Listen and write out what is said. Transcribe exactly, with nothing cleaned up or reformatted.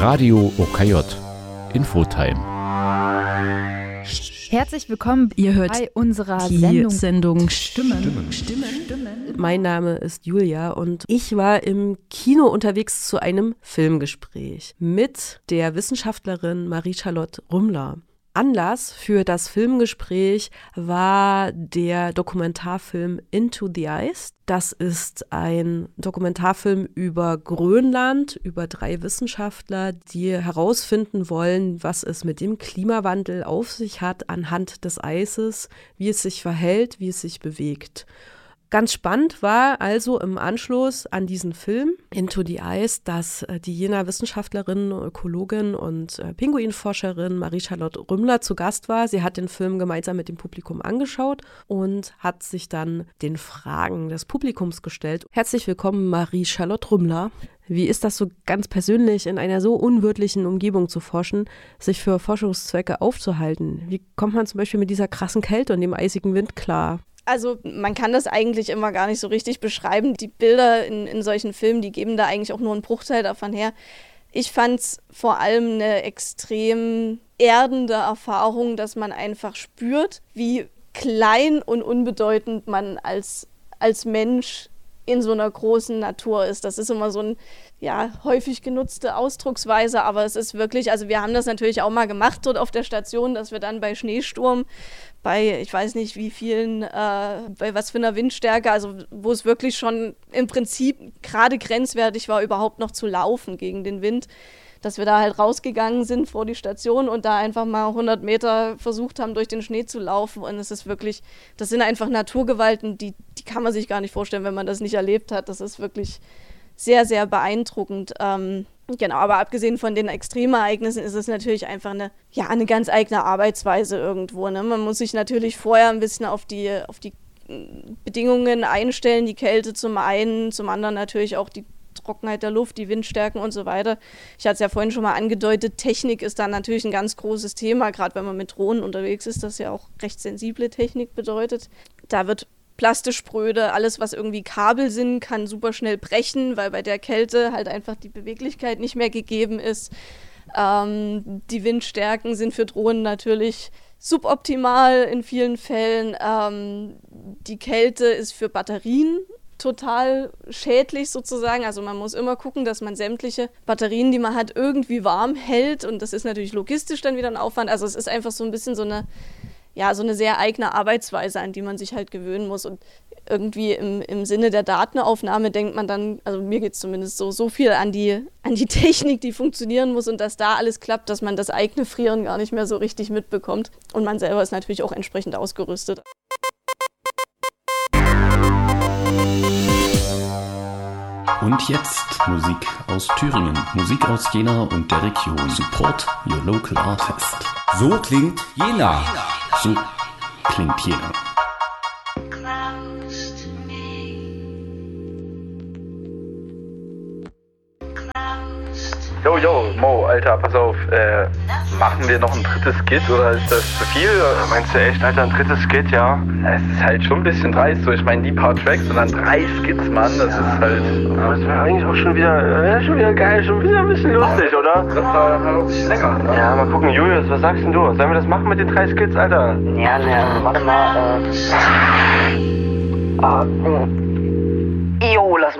Radio O K J Infotime. Herzlich willkommen, ihr hört bei unserer die Sendung, Sendung Stimmen. Stimmen. Stimmen. Stimmen. Mein Name ist Julia und ich war im Kino unterwegs zu einem Filmgespräch mit der Wissenschaftlerin Marie-Charlotte Rümmler. Anlass für das Filmgespräch war der Dokumentarfilm Into the Ice. Das ist ein Dokumentarfilm über Grönland, über drei Wissenschaftler, die herausfinden wollen, was es mit dem Klimawandel auf sich hat anhand des Eises, wie es sich verhält, wie es sich bewegt. Ganz spannend war also im Anschluss an diesen Film Into the Ice, dass die Jenaer Wissenschaftlerin, Ökologin und äh, Pinguinforscherin Marie-Charlotte Rümmler zu Gast war. Sie hat den Film gemeinsam mit dem Publikum angeschaut und hat sich dann den Fragen des Publikums gestellt. Herzlich willkommen, Marie-Charlotte Rümmler. Wie ist das so ganz persönlich, in einer so unwirtlichen Umgebung zu forschen, sich für Forschungszwecke aufzuhalten? Wie kommt man zum Beispiel mit dieser krassen Kälte und dem eisigen Wind klar? Also man kann das eigentlich immer gar nicht so richtig beschreiben. Die Bilder in, in solchen Filmen, die geben da eigentlich auch nur einen Bruchteil davon her. Ich fand es vor allem eine extrem erdende Erfahrung, dass man einfach spürt, wie klein und unbedeutend man als, als Mensch in so einer großen Natur ist. Das ist immer so ein ja, häufig genutzte Ausdrucksweise, aber es ist wirklich, also wir haben das natürlich auch mal gemacht dort auf der Station, dass wir dann bei Schneesturm, bei ich weiß nicht wie vielen, äh, bei was für einer Windstärke, also wo es wirklich schon im Prinzip gerade grenzwertig war, überhaupt noch zu laufen gegen den Wind, dass wir da halt rausgegangen sind vor die Station und da einfach mal hundert Meter versucht haben, durch den Schnee zu laufen. Und es ist wirklich, das sind einfach Naturgewalten, die, die kann man sich gar nicht vorstellen, wenn man das nicht erlebt hat. Das ist wirklich sehr, sehr beeindruckend. Ähm, genau, aber abgesehen von den Extremereignissen ist es natürlich einfach eine, ja, eine ganz eigene Arbeitsweise irgendwo. Ne? Man muss sich natürlich vorher ein bisschen auf die, auf die Bedingungen einstellen, die Kälte zum einen, zum anderen natürlich auch die Trockenheit der Luft, die Windstärken und so weiter. Ich hatte es ja vorhin schon mal angedeutet, Technik ist da natürlich ein ganz großes Thema, gerade wenn man mit Drohnen unterwegs ist, das ja auch recht sensible Technik bedeutet. Da wird plastisch spröde, alles was irgendwie Kabel sind, kann super schnell brechen, weil bei der Kälte halt einfach die Beweglichkeit nicht mehr gegeben ist. Ähm, die Windstärken sind für Drohnen natürlich suboptimal in vielen Fällen. Ähm, die Kälte ist für Batterien total schädlich sozusagen. Also man muss immer gucken, dass man sämtliche Batterien, die man hat, irgendwie warm hält. Und das ist natürlich logistisch dann wieder ein Aufwand. Also es ist einfach so ein bisschen so eine, ja, so eine sehr eigene Arbeitsweise, an die man sich halt gewöhnen muss. Und irgendwie im, im Sinne der Datenaufnahme denkt man dann, also mir geht es zumindest so, so viel an die, an die Technik, die funktionieren muss und dass da alles klappt, dass man das eigene Frieren gar nicht mehr so richtig mitbekommt. Und man selber ist natürlich auch entsprechend ausgerüstet. Und jetzt Musik aus Thüringen, Musik aus Jena und der Region. Support your local artist. So klingt Jena. So klingt Jena. Jo, jo, Mo, Alter, pass auf, äh, machen wir noch ein drittes Skit oder ist das zu viel? Meinst du echt, Alter, ein drittes Skit, ja? Es ist halt schon ein bisschen dreist, so, ich meine, die paar Tracks und dann drei Skits, Mann, das ist halt... Aber das wäre eigentlich auch schon wieder, äh, schon wieder geil, schon wieder ein bisschen lustig, oder? Das war halt auch ein bisschen länger. Ne? Ja, mal gucken, Julius, was sagst denn du? Sollen wir das machen mit den drei Skits, Alter? Ja, ne, warte mal, äh... Ah, mh. Jo, lass